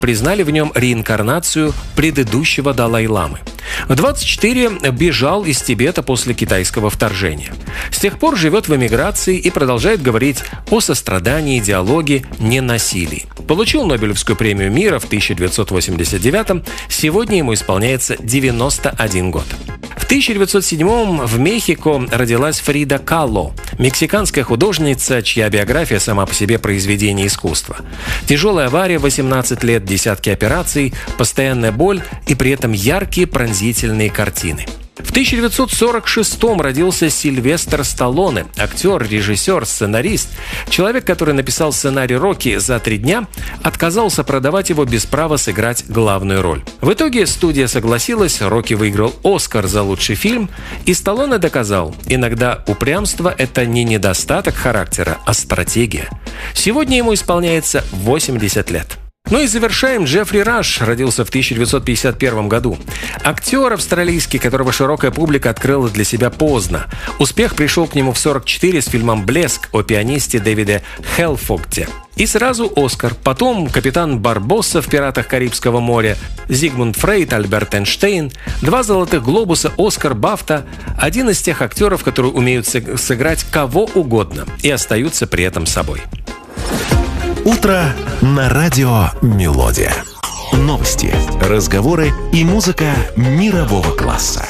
признали в нем реинкарнацию предыдущего Далай-ламы. В 24 бежал из Тибета после китайского вторжения. С тех пор живет в эмиграции и продолжает говорить о сострадании, диалоге, ненасилии. Получил Нобелевскую премию мира в 1989-м, сегодня ему исполняется 91 год. В 1907-м в Мехико родилась Фрида Кало, мексиканская художница, чья биография сама по себе произведение искусства. Тяжелая авария, 18 лет, десятки операций, постоянная боль и при этом яркие пронзительные картины. В 1946-м родился Сильвестр Сталлоне, актер, режиссер, сценарист. Человек, который написал сценарий «Рокки» за 3 дня, отказался продавать его без права сыграть главную роль. В итоге студия согласилась, Рокки выиграл «Оскар» за лучший фильм, и Сталлоне доказал, иногда упрямство – это не недостаток характера, а стратегия. Сегодня ему исполняется 80 лет. Ну и завершаем. Джеффри Раш родился в 1951 году. Актер австралийский, которого широкая публика открыла для себя поздно. Успех пришел к нему в 1944 с фильмом «Блеск» о пианисте Дэвиде Хелфогте. И сразу «Оскар». Потом «Капитан Барбосса» в «Пиратах Карибского моря», Зигмунд Фрейд, Альберт Эйнштейн, 2 золотых глобуса, Оскар, Бафта. Один из тех актеров, которые умеют сыграть кого угодно и остаются при этом собой. Утро на радио «Мелодия». Новости, разговоры и музыка мирового класса.